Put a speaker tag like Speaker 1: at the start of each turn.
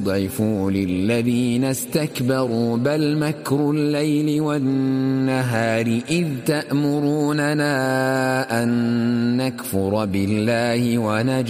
Speaker 1: ضعفوا للذين استكبروا بل مكر الليل والنهار إذ تأمروننا أن نكفر بالله